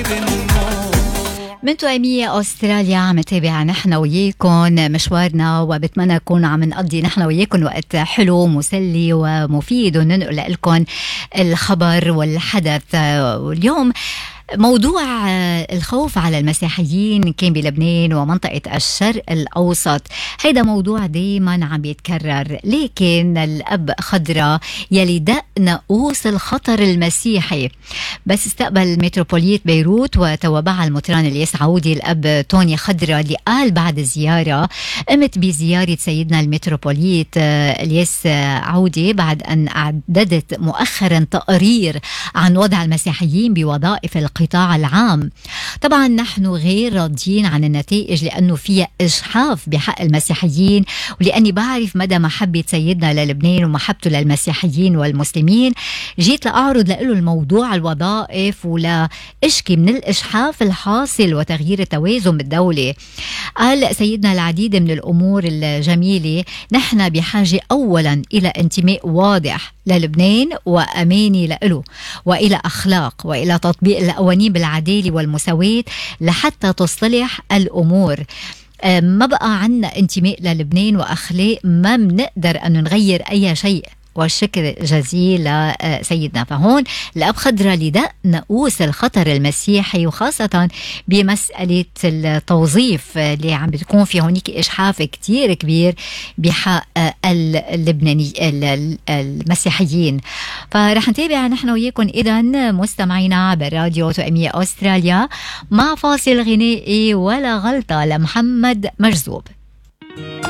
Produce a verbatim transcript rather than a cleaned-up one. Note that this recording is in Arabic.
من توأمية أستراليا عم نتابع نحن وياكم مشوارنا، وبتمنى نكون عم نقضي نحن وياكم وقت حلو مسلي ومفيد، وننقل لكم الخبر والحدث. واليوم موضوع الخوف على المسيحيين كان بلبنان ومنطقة الشرق الأوسط. هيدا موضوع دايما عم بيتكرر، لكن الأب خضرة يلي دق ناقوس الخطر المسيحي بس استقبل متروبوليت بيروت وتوابعها المطران الياس عودي الأب توني خضرة، اللي قال بعد زيارة قمت بزيارة سيدنا المتروبوليت الياس عودي بعد أن أعددت مؤخرا تقرير عن وضع المسيحيين بوظائف القطاع العام. طبعا نحن غير راضيين عن النتائج لأنه فيها إجحاف بحق المسيحيين، ولأني بعرف مدى محبة سيدنا للبنان ومحبته للمسيحيين والمسلمين، جيت لأعرض له الموضوع الوظائف ولا اشكي من الإجحاف الحاصل وتغيير التوازن بالدولة. قال سيدنا العديد من الأمور الجميلة. نحن بحاجة أولا إلى انتماء واضح للبنان وأماني له، وإلى أخلاق، وإلى تطبيق القوانين بالعدالة والمساواة لحتى تصلح الأمور. ما بقى عنا انتماء للبنان وأخلاق ما بنقدر أن نغير أي شيء. والشكر جزيل لسيدنا. فهون الأب خضرة لدق ناقوس الخطر المسيحي، وخاصة بمسألة التوظيف اللي عم بتكون في هونيك إجحاف كتير كبير بحق اللبناني المسيحيين. فرح نتابع نحن وياكم إذن مستمعينا عبر راديو توأمية أستراليا مع فاصل غنائي ولا غلطة لمحمد مجذوب.